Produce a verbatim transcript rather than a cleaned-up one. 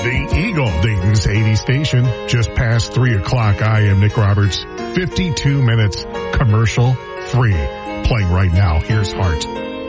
The Eagle, Dayton's eighty station, just past three o'clock. I am Nick Roberts. fifty-two minutes commercial free. Playing right now. Here's Heart.